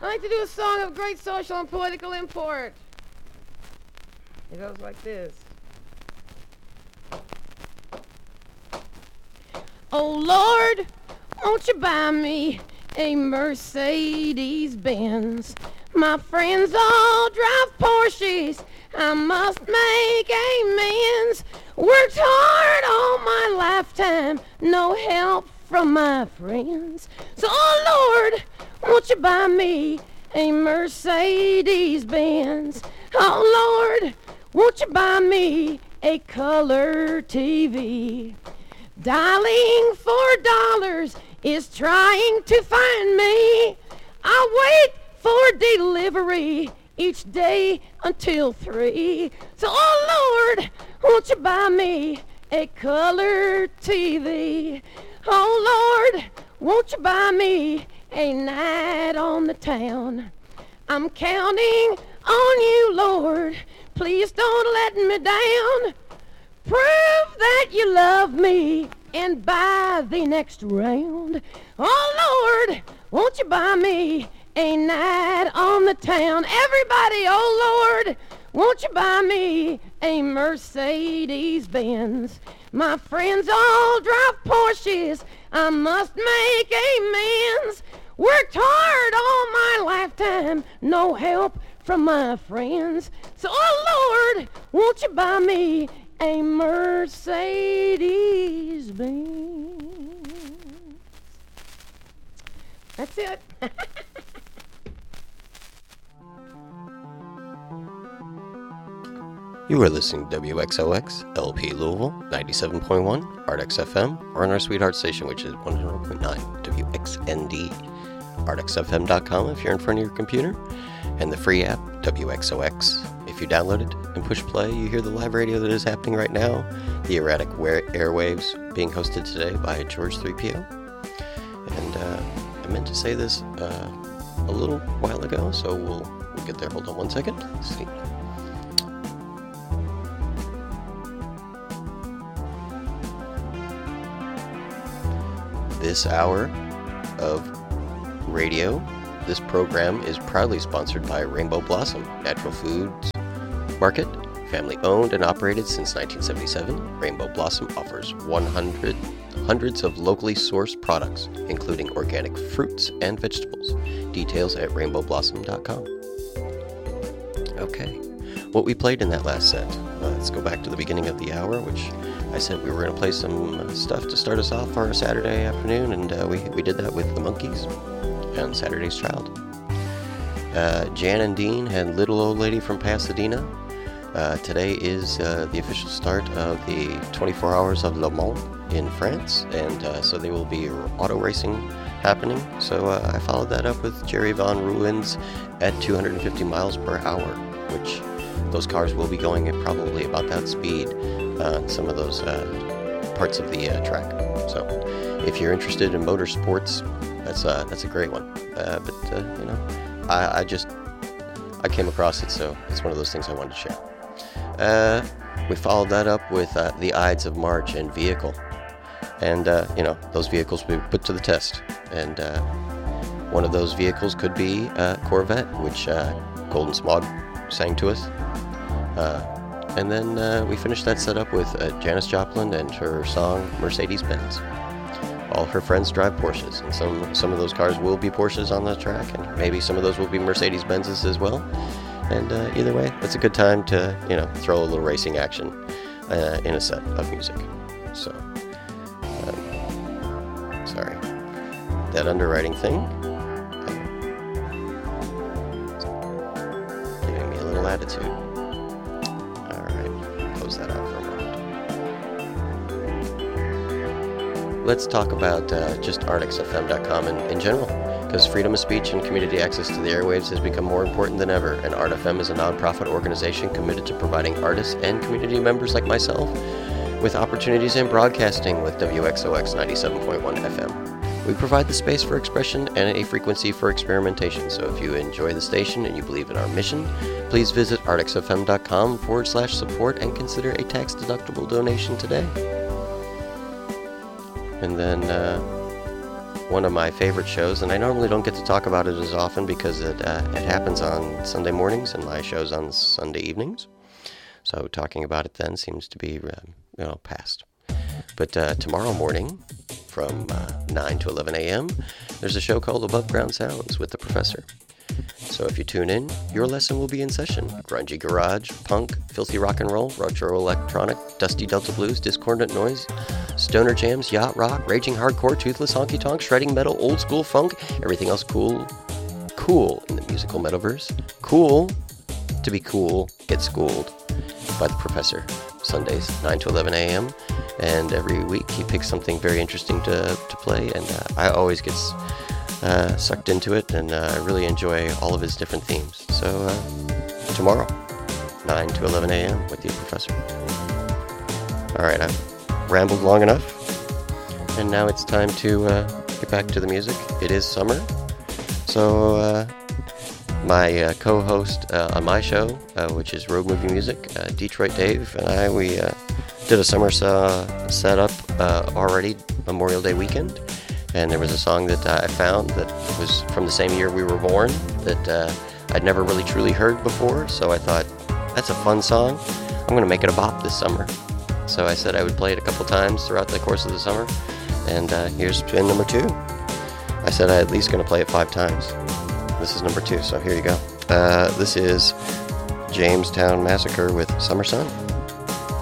I like to do a song of great social and political import. It goes like this. Oh Lord, won't you buy me a Mercedes-Benz? My friends all drive Porsches, I must make amends. Worked hard all my lifetime, no help from my friends. So, oh Lord, won't you buy me a Mercedes-Benz? Oh Lord, won't you buy me a color TV? Dialing $4 is trying to find me. I wait for delivery each day until 3. So, oh Lord, won't you buy me a color TV? Oh Lord, won't you buy me a night on the town? I'm counting on you, Lord. Please don't let me down. Prove that you love me and buy the next round. Oh Lord, won't you buy me a night on the town? Everybody, oh Lord, won't you buy me a Mercedes-Benz? My friends all drive Porsches, I must make amends. Worked hard all my lifetime, no help from my friends. So, oh Lord, won't you buy me a Mercedes-Benz? That's it. You are listening to WXOX, LP Louisville, 97.1, Ardex FM, or on our sweetheart station, which is 100.9, WXND. ArtXFM.com if you're in front of your computer, and the free app, WXOX. If you download it and push play, you hear the live radio that is happening right now, the erratic airwaves being hosted today by George 3PO. And I meant to say this a little while ago, so we'll get there. Hold on one second. Let's see. This hour of radio, this program is proudly sponsored by Rainbow Blossom Natural Foods Market. Family owned and operated since 1977, Rainbow Blossom offers hundreds of locally sourced products, including organic fruits and vegetables. Details at rainbowblossom.com. Okay, what we played in that last set. Let's go back to the beginning of the hour, which I said we were going to play some stuff to start us off for our Saturday afternoon, and we did that with the Monkees and Saturday's Child. Jan and Dean had Little Old Lady from Pasadena. Today is the official start of the 24 Hours of Le Mans in France, and so there will be auto racing happening. So I followed that up with Jerry Von Ruins at 250 miles per hour, which those cars will be going at probably about that speed on some of those parts of the track. So if you're interested in motorsports, that's a great one. But you know, I came across it, so it's one of those things I wanted to share. We followed that up with the Ides of March and Vehicle, and you know, those vehicles will be put to the test. And one of those vehicles could be Corvette, which Golden Smog sang to us. And then we finished that setup with Janis Joplin and her song Mercedes-Benz. All her friends drive Porsches, and some of those cars will be Porsches on the track, and maybe some of those will be Mercedes-Benzes as well. And either way, it's a good time to, you know, throw a little racing action in a set of music. So, sorry, that underwriting thing, giving me a little attitude. Close that out for a moment. Let's talk about just ArtXFM.com in general, because freedom of speech and community access to the airwaves has become more important than ever, and ArtFM is a nonprofit organization committed to providing artists and community members like myself with opportunities in broadcasting with WXOX 97.1 FM. We provide the space for expression and a frequency for experimentation, so if you enjoy the station and you believe in our mission, please visit artxfm.com/support and consider a tax-deductible donation today. And then one of my favorite shows, and I normally don't get to talk about it as often because it happens on Sunday mornings and my show's on Sunday evenings. So talking about it then seems to be, past. But tomorrow morning from 9 to 11 a.m., there's a show called Above Ground Sounds with the Professor. So if you tune in, your lesson will be in session. Grungy garage, punk, filthy rock and roll, retro electronic, dusty Delta blues, discordant noise, stoner jams, yacht rock, raging hardcore, toothless honky tonk, shredding metal, old school funk, everything else cool in the musical metaverse. Cool to be cool, get schooled by the Professor. Sundays, 9 to 11 a.m. And every week he picks something very interesting to play, and I always get sucked into it, and I really enjoy all of his different themes. So tomorrow, 9 to 11 a.m. with the Professor. All right, I've rambled long enough, and now it's time to get back to the music. It is summer, so my co-host on my show, which is Road Movie Music, Detroit Dave, and I, we did a summer setup already, Memorial Day weekend. And there was a song that I found that was from the same year we were born that I'd never really truly heard before. So I thought, that's a fun song. I'm going to make it a bop this summer. So I said I would play it a couple times throughout the course of the summer. And here's spin number 2. I said I at least going to play it 5 times. This is number 2, so here you go. This is Jamestown Massacre with Summer Sun.